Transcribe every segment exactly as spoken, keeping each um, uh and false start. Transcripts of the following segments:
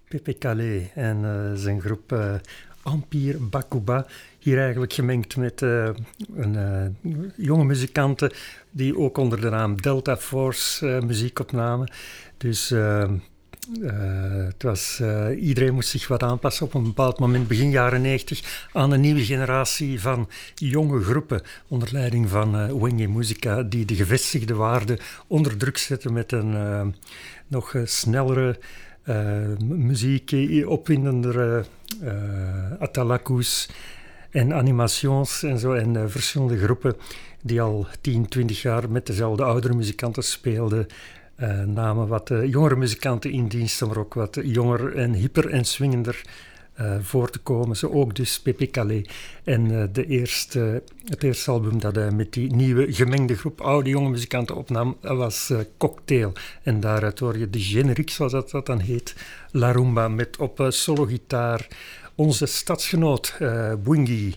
Pepe Kalle en uh, zijn groep uh, Empire Bakuba. Hier eigenlijk gemengd met uh, een uh, jonge muzikanten die ook onder de naam Delta Force uh, muziek opnamen. Dus uh, uh, het was, uh, iedereen moest zich wat aanpassen op een bepaald moment, begin jaren negentig, aan een nieuwe generatie van jonge groepen onder leiding van uh, Wenge Musica, die de gevestigde waarden onder druk zetten met een uh, nog uh, snellere uh, muziek, opwindendere uh, atalakus en animations en zo, en uh, verschillende groepen die al tien, twintig jaar met dezelfde oudere muzikanten speelden, uh, namen wat uh, jongere muzikanten in dienst om er ook wat jonger en hyper en swingender uh, voor te komen. Zo ook dus Pepe Kalle. En uh, de eerste, het eerste album dat hij met die nieuwe gemengde groep oude jonge muzikanten opnam was uh, Cocktail. En daaruit hoor je de generiek, zoals dat, dat dan heet, La Rumba, met op uh, solo-gitaar onze stadsgenoot uh, Boingy,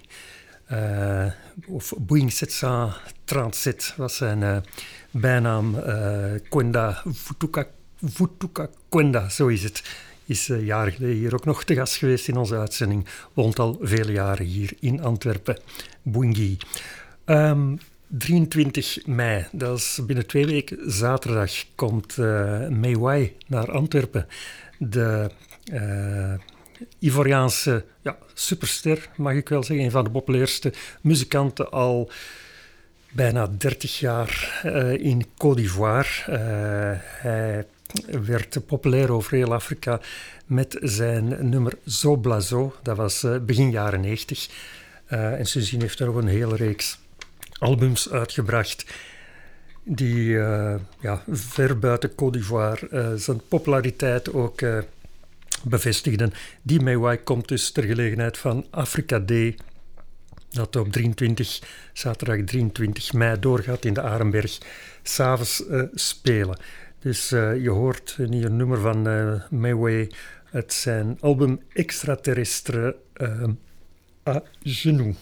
uh, of Boeing zevenhonderdzevenendertig was zijn uh, bijnaam. uh, Kwenda, Futuka, Futuka Kwenda, zo is het. Is uh, jaren geleden hier ook nog te gast geweest in onze uitzending. Woont al vele jaren hier in Antwerpen. Boingy. Um, drieëntwintig mei, dat is binnen twee weken zaterdag, komt uh, Mayway naar Antwerpen. De uh, Ivoriaanse ja, superster, mag ik wel zeggen. Een van de populairste muzikanten al bijna dertig jaar uh, in Côte d'Ivoire. Uh, hij werd populair over heel Afrika met zijn nummer Zo Blazo. Dat was uh, begin jaren negentig. Uh, en sindsdien heeft hij nog een hele reeks albums uitgebracht die uh, ja, ver buiten Côte d'Ivoire uh, zijn populariteit ook uh, bevestigden. Die Mayway komt dus ter gelegenheid van Africa Day, dat op drieëntwintig, zaterdag drieëntwintig mei doorgaat in de Arenberg, 's avonds uh, spelen. Dus uh, je hoort hier een nummer van uh, Mayway uit zijn album Extraterrestre uh, à genoux.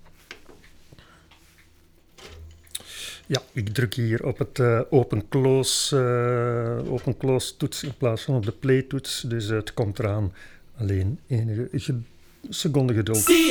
Ja, ik druk hier op het uh, open-close uh, open-close toets in plaats van op de play-toets. Dus uh, het komt eraan. Alleen enige ge- seconde geduld.